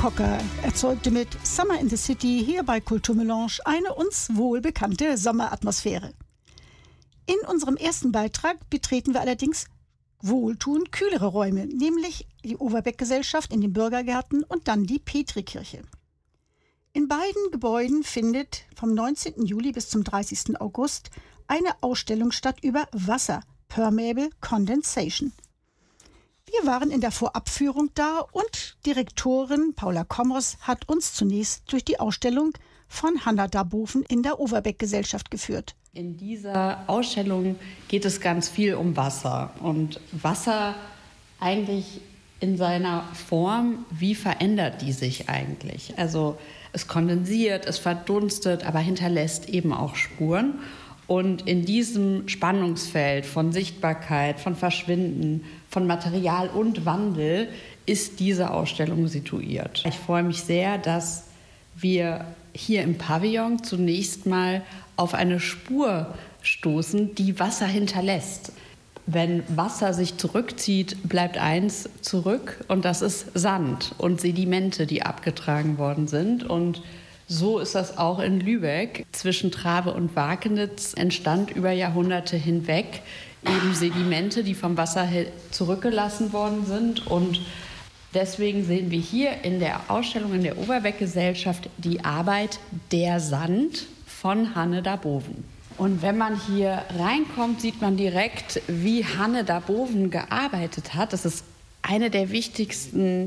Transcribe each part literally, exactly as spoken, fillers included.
Cocker erzeugte mit Summer in the City hier bei Kulturmelange eine uns wohlbekannte Sommeratmosphäre. In unserem ersten Beitrag betreten wir allerdings wohltuend kühlere Räume, nämlich die Overbeck-Gesellschaft in den Bürgergärten und dann die Petrikirche. In beiden Gebäuden findet vom neunzehnten Juli bis zum dreißigsten August eine Ausstellung statt über Wasser, Permeable Condensation. Wir waren in der Vorabführung da und Direktorin Paula Kommers hat uns zunächst durch die Ausstellung von Hanna Darboven in der Overbeck-Gesellschaft geführt. In dieser Ausstellung geht es ganz viel um Wasser und Wasser eigentlich in seiner Form, wie verändert die sich eigentlich? Also es kondensiert, es verdunstet, aber hinterlässt eben auch Spuren. Und in diesem Spannungsfeld von Sichtbarkeit, von Verschwinden, von Material und Wandel ist diese Ausstellung situiert. Ich freue mich sehr, dass wir hier im Pavillon zunächst mal auf eine Spur stoßen, die Wasser hinterlässt. Wenn Wasser sich zurückzieht, bleibt eins zurück und das ist Sand und Sedimente, die abgetragen worden sind. Und so ist das auch in Lübeck. Zwischen Trave und Wakenitz entstand über Jahrhunderte hinweg eben Sedimente, die vom Wasser zurückgelassen worden sind. Und deswegen sehen wir hier in der Ausstellung in der Overbeck-Gesellschaft die Arbeit Der Sand von Hanne Darboven. Und wenn man hier reinkommt, sieht man direkt, wie Hanne Darboven gearbeitet hat. Das ist eine der wichtigsten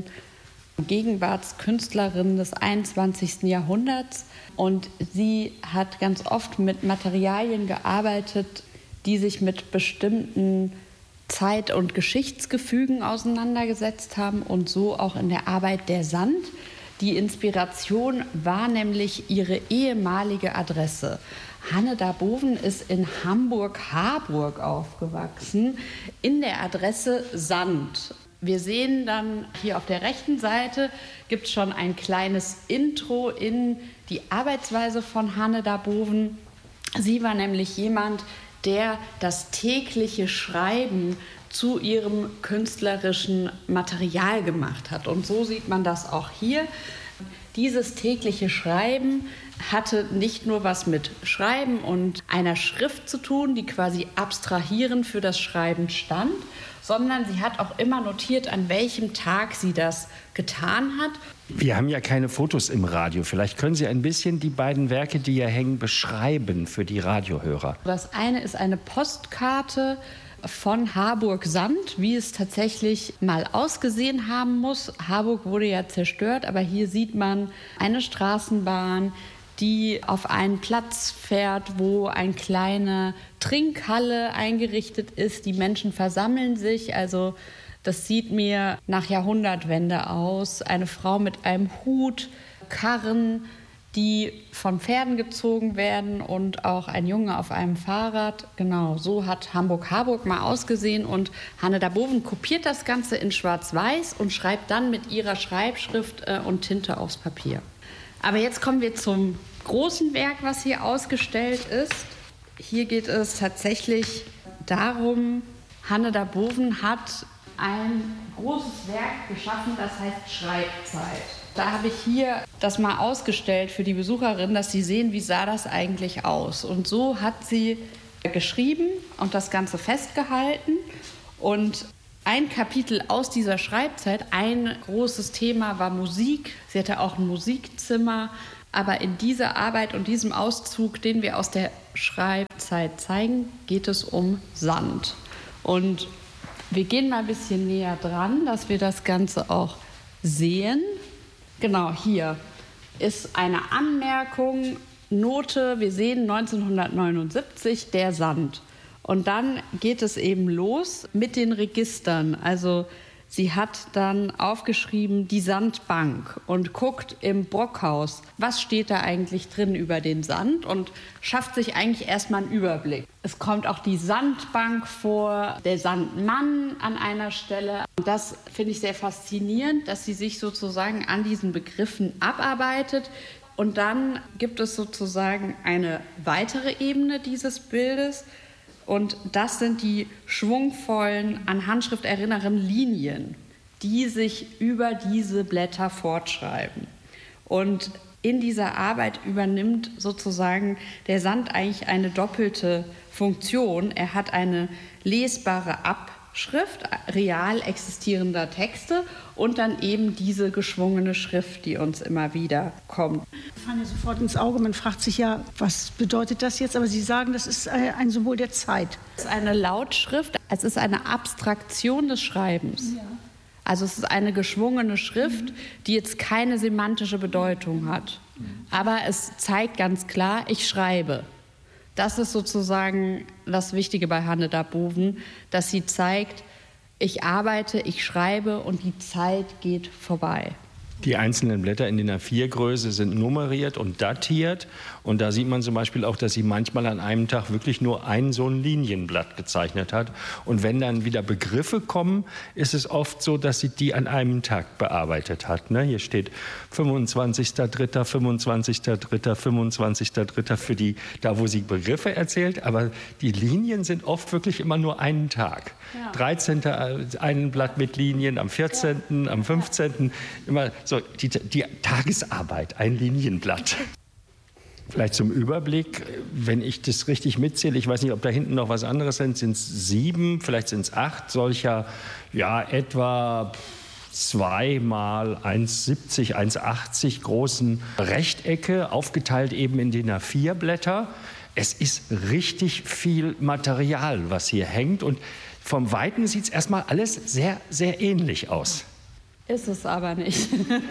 Gegenwartskünstlerinnen des einundzwanzigsten Jahrhunderts. Und sie hat ganz oft mit Materialien gearbeitet, die sich mit bestimmten Zeit- und Geschichtsgefügen auseinandergesetzt haben und so auch in der Arbeit Der Sand. Die Inspiration war nämlich ihre ehemalige Adresse. Hanne Darboven ist in Hamburg-Harburg aufgewachsen, in der Adresse Sand. Wir sehen dann hier auf der rechten Seite gibt es schon ein kleines Intro in die Arbeitsweise von Hanne Darboven. Sie war nämlich jemand, der das tägliche Schreiben zu ihrem künstlerischen Material gemacht hat. Und so sieht man das auch hier. Dieses tägliche Schreiben hatte nicht nur was mit Schreiben und einer Schrift zu tun, die quasi abstrahierend für das Schreiben stand, sondern sie hat auch immer notiert, an welchem Tag sie das getan hat. Wir haben ja keine Fotos im Radio. Vielleicht können Sie ein bisschen die beiden Werke, die hier hängen, beschreiben für die Radiohörer. Das eine ist eine Postkarte von Harburg-Sand, wie es tatsächlich mal ausgesehen haben muss. Harburg wurde ja zerstört, aber hier sieht man eine Straßenbahn, die auf einen Platz fährt, wo eine kleine Trinkhalle eingerichtet ist. Die Menschen versammeln sich, also das sieht mir nach Jahrhundertwende aus. Eine Frau mit einem Hut, Karren, die von Pferden gezogen werden und auch ein Junge auf einem Fahrrad. Genau, so hat Hamburg-Harburg mal ausgesehen. Und Hanne Darboven kopiert das Ganze in Schwarz-Weiß und schreibt dann mit ihrer Schreibschrift äh, und Tinte aufs Papier. Aber jetzt kommen wir zum großen Werk, was hier ausgestellt ist. Hier geht es tatsächlich darum, Hanne Darboven hat ein großes Werk geschaffen, das heißt Schreibzeit. Da habe ich hier das mal ausgestellt für die Besucherinnen, dass sie sehen, wie sah das eigentlich aus. Und so hat sie geschrieben und das Ganze festgehalten. Und ein Kapitel aus dieser Schreibzeit, ein großes Thema war Musik. Sie hatte auch ein Musikzimmer. Aber in dieser Arbeit und diesem Auszug, den wir aus der Schreibzeit zeigen, geht es um Sand. Und wir gehen mal ein bisschen näher dran, dass wir das Ganze auch sehen. Genau, hier ist eine Anmerkung, Note, wir sehen neunzehnhundertneunundsiebzig, der Sand. Und dann geht es eben los mit den Registern. Also sie hat dann aufgeschrieben, die Sandbank und guckt im Brockhaus, was steht da eigentlich drin über den Sand und schafft sich eigentlich erstmal einen Überblick. Es kommt auch die Sandbank vor, der Sandmann an einer Stelle. Und das finde ich sehr faszinierend, dass sie sich sozusagen an diesen Begriffen abarbeitet. Und dann gibt es sozusagen eine weitere Ebene dieses Bildes. Und das sind die schwungvollen, an Handschrift erinnernden Linien. die sich über diese Blätter fortschreiben. Und in dieser Arbeit übernimmt sozusagen der Sand eigentlich eine doppelte Funktion. Er hat eine lesbare Abschrift real existierender Texte und dann eben diese geschwungene Schrift, die uns immer wieder kommt. Ich fand ja sofort ins Auge, man fragt sich ja, was bedeutet das jetzt? Aber Sie sagen, das ist ein Symbol der Zeit. Es ist eine Lautschrift, es ist eine Abstraktion des Schreibens. Ja. Also es ist eine geschwungene Schrift, die jetzt keine semantische Bedeutung hat. Aber es zeigt ganz klar, ich schreibe. Das ist sozusagen das Wichtige bei Hanne Daboven, dass sie zeigt, ich arbeite, ich schreibe und die Zeit geht vorbei. Die einzelnen Blätter in D I N A vier Größe sind nummeriert und datiert. Und da sieht man zum Beispiel auch, dass sie manchmal an einem Tag wirklich nur ein so ein Linienblatt gezeichnet hat. Und wenn dann wieder Begriffe kommen, ist es oft so, dass sie die an einem Tag bearbeitet hat. Ne? Hier steht fünfundzwanzigster dritter, fünfundzwanzigster dritter, fünfundzwanzigster dritter für die, da wo sie Begriffe erzählt. Aber die Linien sind oft wirklich immer nur einen Tag. Ja. dreizehnten ein Blatt mit Linien, am vierzehnten, ja. am fünfzehnten immer so die, die Tagesarbeit, ein Linienblatt. Vielleicht zum Überblick, wenn ich das richtig mitzähle, ich weiß nicht, ob da hinten noch was anderes sind, sind es sieben, vielleicht sind es acht solcher, ja, etwa zwei mal eins Komma siebzig, eins Komma achtzig großen Rechtecke, aufgeteilt eben in D I N A vier Blätter. Es ist richtig viel Material, was hier hängt, und vom Weiten sieht es erstmal alles sehr, sehr ähnlich aus. Ist es aber nicht.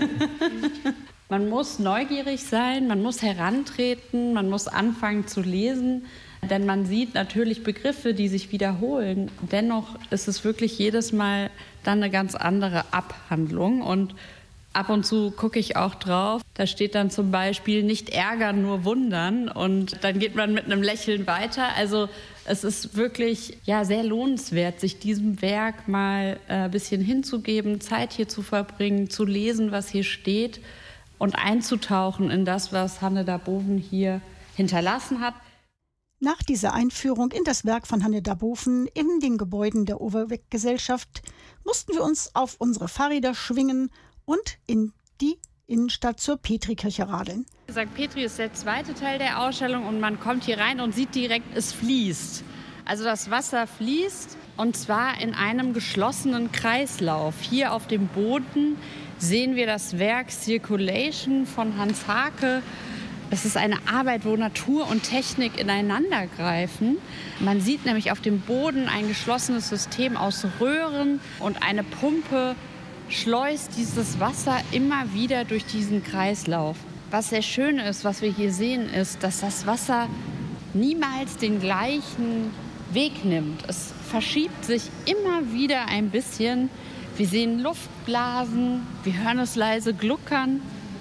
Man muss neugierig sein, man muss herantreten, man muss anfangen zu lesen, denn man sieht natürlich Begriffe, die sich wiederholen. Dennoch ist es wirklich jedes Mal dann eine ganz andere Abhandlung. Und ab und zu gucke ich auch drauf. Da steht dann zum Beispiel nicht ärgern, nur wundern. Und dann geht man mit einem Lächeln weiter. Also es ist wirklich ja, sehr lohnenswert, sich diesem Werk mal ein äh, bisschen hinzugeben, Zeit hier zu verbringen, zu lesen, was hier steht und einzutauchen in das, was Hanne Daboven hier hinterlassen hat. Nach dieser Einführung in das Werk von Hanne Daboven in den Gebäuden der Overweg-Gesellschaft mussten wir uns auf unsere Fahrräder schwingen und in die Innenstadt zur Petrikirche radeln. Sankt Petri ist der zweite Teil der Ausstellung und man kommt hier rein und sieht direkt, es fließt. Also das Wasser fließt und zwar in einem geschlossenen Kreislauf. Hier auf dem Boden sehen wir das Werk Circulation von Hans Haake. Es ist eine Arbeit, wo Natur und Technik ineinander greifen. Man sieht nämlich auf dem Boden ein geschlossenes System aus Röhren und eine Pumpe schleust dieses Wasser immer wieder durch diesen Kreislauf. Was sehr schön ist, was wir hier sehen, ist, dass das Wasser niemals den gleichen Weg nimmt. Es verschiebt sich immer wieder ein bisschen. Wir sehen Luftblasen, wir hören es leise gluckern.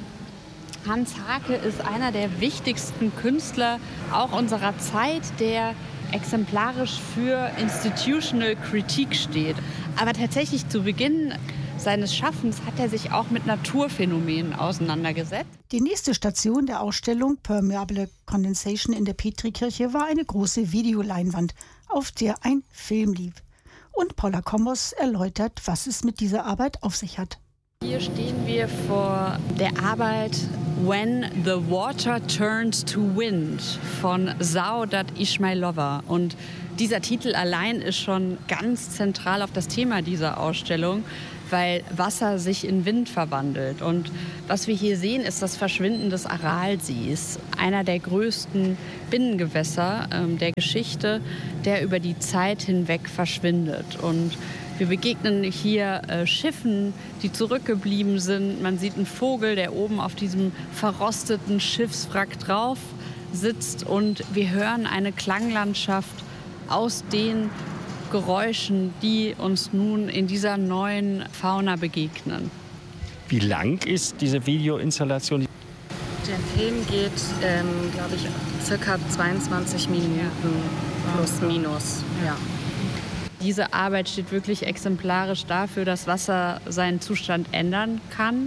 Hans Haake ist einer der wichtigsten Künstler auch unserer Zeit, der exemplarisch für Institutional Critique steht. Aber tatsächlich zu Beginn seines Schaffens hat er sich auch mit Naturphänomenen auseinandergesetzt. Die nächste Station der Ausstellung Permeable Condensation in der Petrikirche war eine große Videoleinwand, auf der ein Film lief. Und Paula Kommos erläutert, was es mit dieser Arbeit auf sich hat. Hier stehen wir vor der Arbeit When the Water Turns to Wind von Saudat Ismailova. Und dieser Titel allein ist schon ganz zentral auf das Thema dieser Ausstellung, weil Wasser sich in Wind verwandelt. Und was wir hier sehen, ist das Verschwinden des Aralsees, einer der größten Binnengewässer äh, der Geschichte, der über die Zeit hinweg verschwindet. Und wir begegnen hier äh, Schiffen, die zurückgeblieben sind. Man sieht einen Vogel, der oben auf diesem verrosteten Schiffswrack drauf sitzt. Und wir hören eine Klanglandschaft aus den Geräuschen, die uns nun in dieser neuen Fauna begegnen. Wie lang ist diese Videoinstallation? Der Film geht, ähm, glaube ich, circa zweiundzwanzig Minuten plus minus. Ja. Diese Arbeit steht wirklich exemplarisch dafür, dass Wasser seinen Zustand ändern kann.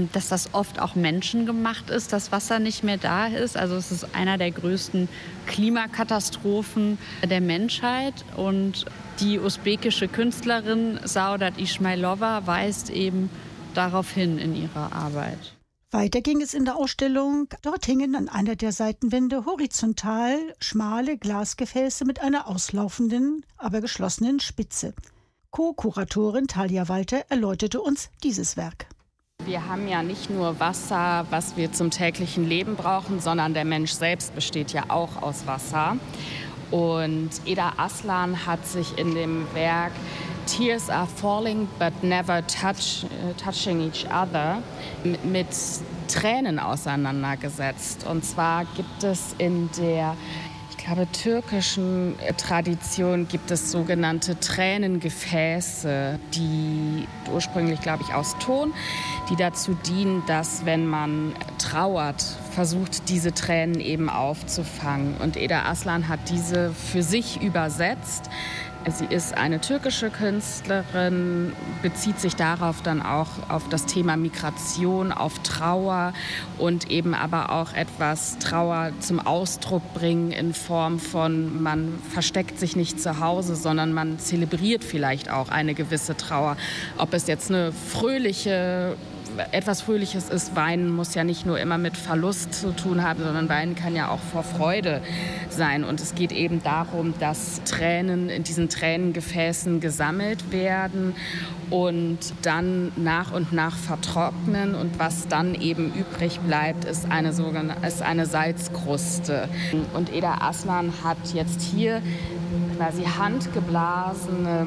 Dass das oft auch menschengemacht ist, dass Wasser nicht mehr da ist. Also es ist einer der größten Klimakatastrophen der Menschheit. Und die usbekische Künstlerin Saudat Ismailova weist eben darauf hin in ihrer Arbeit. Weiter ging es in der Ausstellung. Dort hingen an einer der Seitenwände horizontal schmale Glasgefäße mit einer auslaufenden, aber geschlossenen Spitze. Co-Kuratorin Talia Walter erläuterte uns dieses Werk. Wir haben ja nicht nur Wasser, was wir zum täglichen Leben brauchen, sondern der Mensch selbst besteht ja auch aus Wasser. Und Eda Aslan hat sich in dem Werk Tears are falling but never touch, uh, touching each other mit Tränen auseinandergesetzt. Und zwar gibt es in der, ich glaube, türkischen Tradition gibt es sogenannte Tränengefäße, die ursprünglich, glaube ich, aus Ton, die dazu dienen, dass, wenn man trauert, versucht, diese Tränen eben aufzufangen. Und Eda Aslan hat diese für sich übersetzt. Sie ist eine türkische Künstlerin, bezieht sich darauf dann auch auf das Thema Migration, auf Trauer und eben aber auch etwas Trauer zum Ausdruck bringen in Form von, man versteckt sich nicht zu Hause, sondern man zelebriert vielleicht auch eine gewisse Trauer. Ob es jetzt eine fröhliche etwas Fröhliches ist. Weinen muss ja nicht nur immer mit Verlust zu tun haben, sondern Weinen kann ja auch vor Freude sein. Und es geht eben darum, dass Tränen in diesen Tränengefäßen gesammelt werden und dann nach und nach vertrocknen. Und was dann eben übrig bleibt, ist eine, sogenannte, ist eine Salzkruste. Und Eda Aslan hat jetzt hier quasi handgeblasene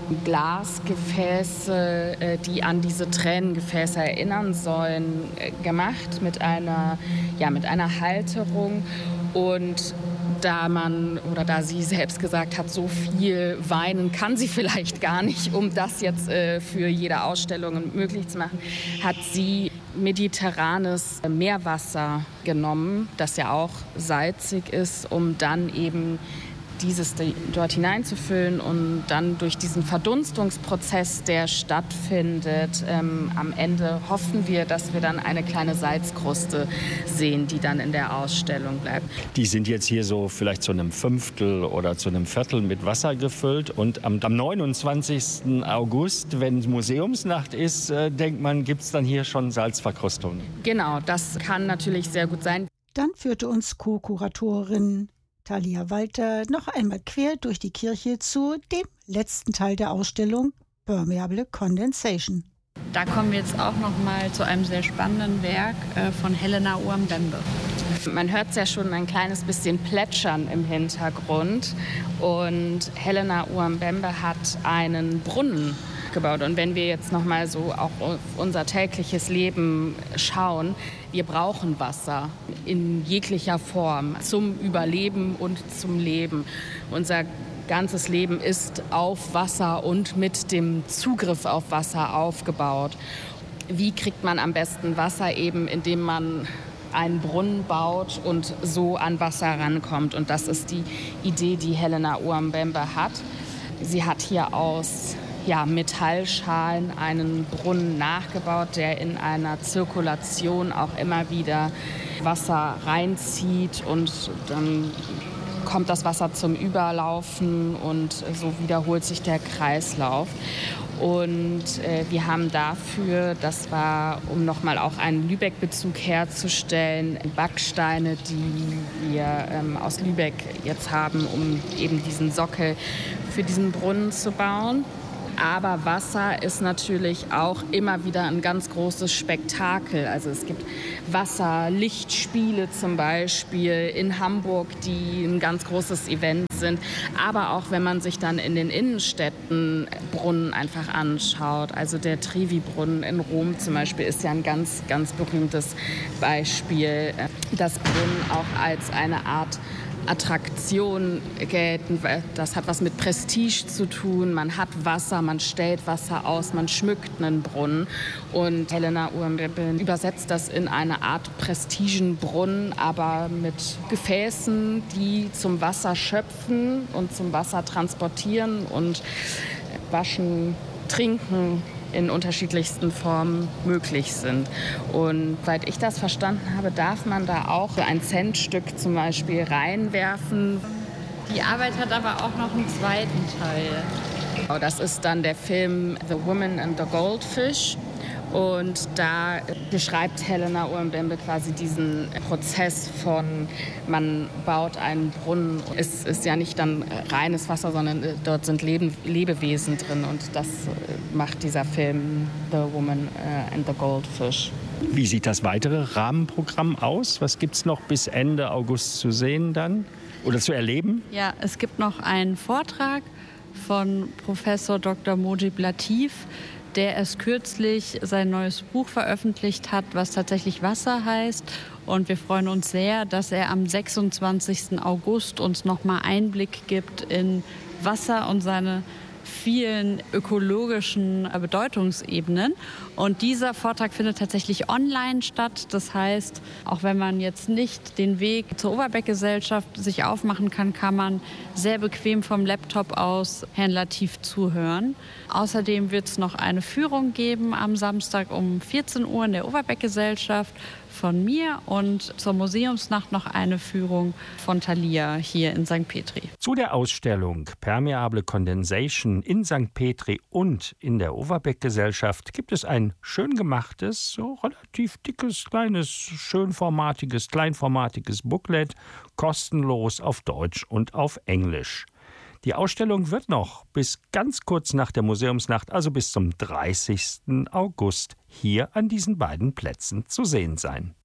Glasgefäße, die an diese Tränengefäße erinnern sollen, gemacht mit einer, ja, mit einer Halterung. Und da man, oder da sie selbst gesagt hat, so viel weinen kann sie vielleicht gar nicht, um das jetzt äh, für jede Ausstellung möglich zu machen, hat sie mediterranes Meerwasser genommen, das ja auch salzig ist, um dann eben dieses dort hineinzufüllen und dann durch diesen Verdunstungsprozess, der stattfindet, ähm, am Ende hoffen wir, dass wir dann eine kleine Salzkruste sehen, die dann in der Ausstellung bleibt. Die sind jetzt hier so vielleicht zu einem Fünftel oder zu einem Viertel mit Wasser gefüllt und am, am neunundzwanzigsten August, wenn Museumsnacht ist, äh, denkt man, gibt es dann hier schon Salzverkrustung. Genau, das kann natürlich sehr gut sein. Dann führte uns Co-Kuratorin Talia Walter noch einmal quer durch die Kirche zu dem letzten Teil der Ausstellung Permeable Condensation. Da kommen wir jetzt auch noch mal zu einem sehr spannenden Werk äh, von Helena Ouambembe. Man hört es ja schon ein kleines bisschen plätschern im Hintergrund. Und Helena Ouambembe hat einen Brunnen gebaut. Und wenn wir jetzt noch mal so auch auf unser tägliches Leben schauen, wir brauchen Wasser in jeglicher Form zum Überleben und zum Leben. Unser ganzes Leben ist auf Wasser und mit dem Zugriff auf Wasser aufgebaut. Wie kriegt man am besten Wasser? Eben indem man einen Brunnen baut und so an Wasser rankommt. Und das ist die Idee, die Helena Ouambembe hat. Sie hat hier aus ja, Metallschalen einen Brunnen nachgebaut, der in einer Zirkulation auch immer wieder Wasser reinzieht und dann kommt das Wasser zum Überlaufen und so wiederholt sich der Kreislauf. Und äh, wir haben dafür, das war, um nochmal auch einen Lübeck-Bezug herzustellen, Backsteine, die wir ähm, aus Lübeck jetzt haben, um eben diesen Sockel für diesen Brunnen zu bauen. Aber Wasser ist natürlich auch immer wieder ein ganz großes Spektakel. Also es gibt Wasserlichtspiele zum Beispiel in Hamburg, die ein ganz großes Event sind. Aber auch wenn man sich dann in den Innenstädten Brunnen einfach anschaut. Also der Trevi-Brunnen in Rom zum Beispiel ist ja ein ganz, ganz berühmtes Beispiel. Das Brunnen auch als eine Art Attraktion gelten. Das hat was mit Prestige zu tun. Man hat Wasser, man stellt Wasser aus, man schmückt einen Brunnen. Und Helena Ouambembe übersetzt das in eine Art Prestigenbrunnen, aber mit Gefäßen, die zum Wasser schöpfen und zum Wasser transportieren und waschen, trinken, in unterschiedlichsten Formen möglich sind. Und seit ich das verstanden habe, darf man da auch ein Centstück zum Beispiel reinwerfen. Die Arbeit hat aber auch noch einen zweiten Teil. Das ist dann der Film The Woman and the Goldfish. Und da beschreibt Helena Uambembe quasi diesen Prozess von, man baut einen Brunnen. Es ist ja nicht dann reines Wasser, sondern dort sind Leben, Lebewesen drin. Und das macht dieser Film The Woman and the Goldfish. Wie sieht das weitere Rahmenprogramm aus? Was gibt es noch bis Ende August zu sehen dann oder zu erleben? Ja, es gibt noch einen Vortrag von Professor Doktor Mojib Latif, der erst kürzlich sein neues Buch veröffentlicht hat, was tatsächlich Wasser heißt. Und wir freuen uns sehr, dass er am sechsundzwanzigsten August uns nochmal Einblick gibt in Wasser und seine vielen ökologischen Bedeutungsebenen. Und dieser Vortrag findet tatsächlich online statt. Das heißt, auch wenn man jetzt nicht den Weg zur Overbeck-Gesellschaft sich aufmachen kann, kann man sehr bequem vom Laptop aus Herrn Latif zuhören. Außerdem wird es noch eine Führung geben am Samstag um vierzehn Uhr in der Overbeck-Gesellschaft von mir und zur Museumsnacht noch eine Führung von Thalia hier in Sankt Petri. Zu der Ausstellung Permeable Condensation in Sankt Petri und in der Overbeck-Gesellschaft gibt es ein schön gemachtes, so relativ dickes, kleines, schönformatiges, kleinformatiges Booklet, kostenlos auf Deutsch und auf Englisch. Die Ausstellung wird noch bis ganz kurz nach der Museumsnacht, also bis zum dreißigsten August, hier an diesen beiden Plätzen zu sehen sein.